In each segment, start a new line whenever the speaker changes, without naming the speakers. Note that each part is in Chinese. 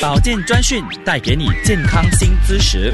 保健专讯带给你健康新知识。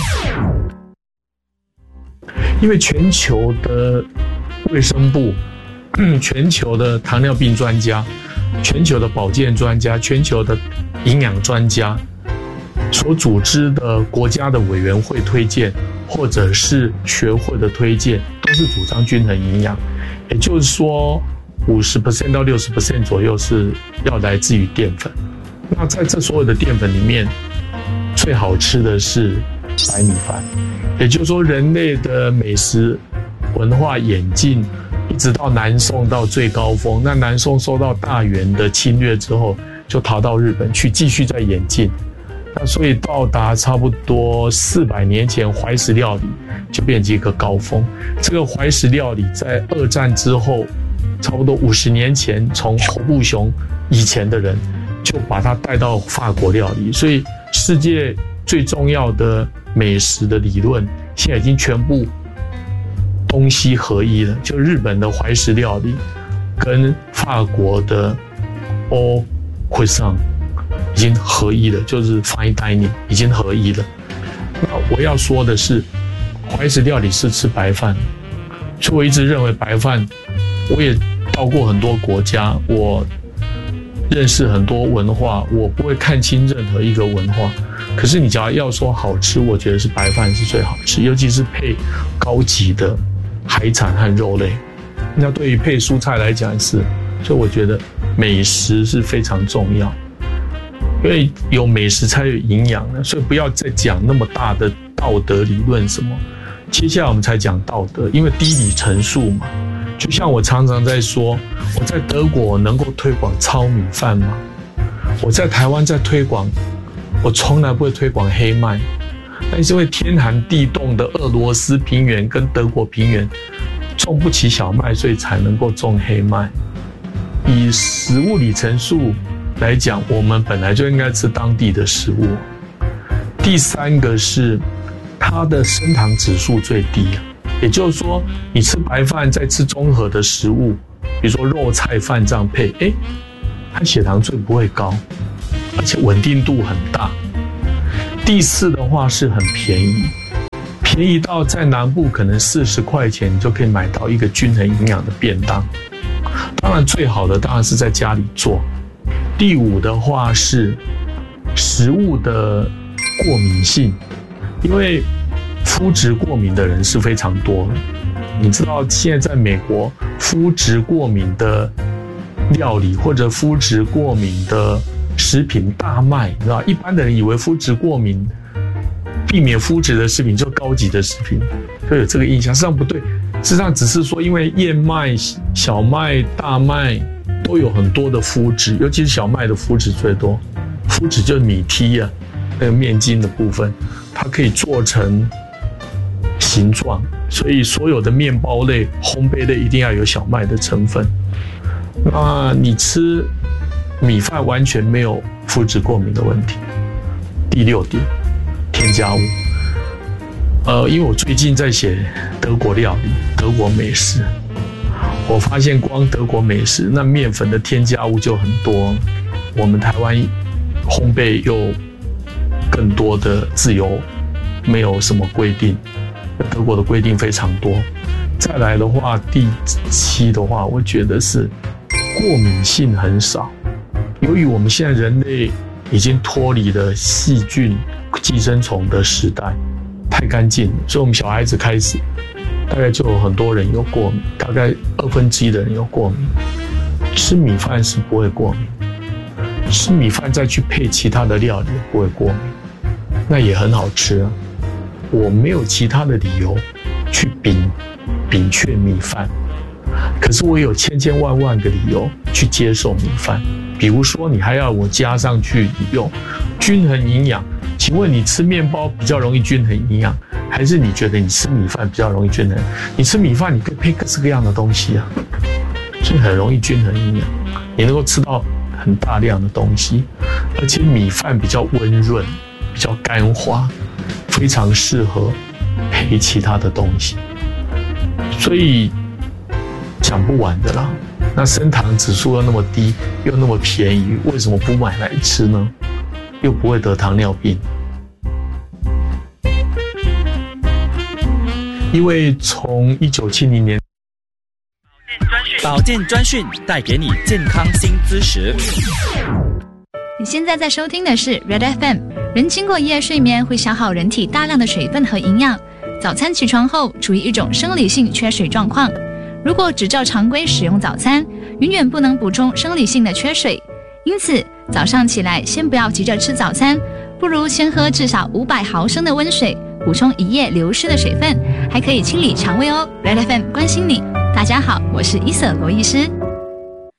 因为全球的卫生部、全球的糖尿病专家、全球的保健专家、全球的营养专家所组织的国家的委员会推荐，或者是学会的推荐，都是主张均衡营养。也就是说，50% 到60% 左右是要来自于淀粉。那在这所有的淀粉里面，最好吃的是白米饭。也就是说，人类的美食文化演进，一直到南宋到最高峰。那南宋受到大元的侵略之后，就逃到日本去，继续在演进。那所以到达差不多400年前，怀石料理就变成一个高峰。这个怀石料理在二战之后，差不多50年前，从侯布雄以前的人就把它带到法国料理。所以世界最重要的美食的理论，现在已经全部东西合一了。就日本的怀石料理跟法国的欧会上已经合一了，就是 fine dining 已经合一了。那我要说的是，怀石料理是吃白饭，所以我一直认为白饭。我也到过很多国家，我认识很多文化，我不会看清任何一个文化。可是你只要说好吃，我觉得是白饭是最好吃，尤其是配高级的海产和肉类。那对于配蔬菜来讲是，所以我觉得美食是非常重要，因为有美食才有营养呢。所以不要再讲那么大的道德理论什么，接下来我们才讲道德，因为低里陈述嘛。就像我常常在说，我在德国能够推广糙米饭吗？我在台湾在推广，我从来不会推广黑麦。但是因为天寒地冻的俄罗斯平原跟德国平原种不起小麦，所以才能够种黑麦。以食物里程数来讲，我们本来就应该吃当地的食物。第三个是它的升糖指数最低啊。也就是说，你吃白饭再吃综合的食物，比如说肉菜饭这样配，它血糖最不会高，而且稳定度很大。第四的话是很便宜，便宜到在南部可能40块钱你就可以买到一个均衡营养的便当。当然最好的当然是在家里做。第五的话是食物的过敏性，因为肤质过敏的人是非常多的。你知道现在在美国，肤质过敏的料理或者肤质过敏的食品大卖，你知道一般的人以为肤质过敏避免肤质的食品就高级的食品，就有这个印象。实际上不对，事实上只是说因为燕麦、小麦、大麦都有很多的麸质，尤其是小麦的麸质最多。麸质就是米梯啊，那个面筋的部分，它可以做成形状，所以所有的面包类、烘焙类一定要有小麦的成分。那你吃米饭完全没有麸质过敏的问题。第6点，添加物。因为我最近在写德国料理、德国美食，我发现光德国美食那面粉的添加物就很多。我们台湾烘焙又更多的自由，没有什么规定。德国的规定非常多。再来的话，第7的话，我觉得是过敏性很少。由于我们现在人类已经脱离了细菌、寄生虫的时代，太干净了，所以我们小孩子开始大概就有很多人有过敏，大概1/2的人有过敏。吃米饭是不会过敏，吃米饭再去配其他的料理不会过敏，那也很好吃啊。我没有其他的理由去摒却米饭，可是我有千万个理由去接受米饭。比如说你还要我加上去用均衡营养，请问你吃面包比较容易均衡营养，还是你觉得你吃米饭比较容易均衡？你吃米饭你可以配各式各样的东西啊，所以很容易均衡营养，你能够吃到很大量的东西，而且米饭比较温润，比较干滑，非常适合配其他的东西，所以讲不完的啦。那升糖指数又那么低，又那么便宜，为什么不买来吃呢？ 又不会得糖尿病。因为从1970年
保健专讯带给你健康新知识。
你现在在收听的是 Red FM。 人经过一夜睡眠会消耗人体大量的水分和营养，早餐起床后处于一种生理性缺水状况。如果只照常规使用早餐，永远不能补充生理性的缺水。因此早上起来先不要急着吃早餐，不如先喝至少500毫升的温水，补充一夜流失的水分，还可以清理肠胃哦。 Red FM 关心你。大家好，我是伊瑟罗医师。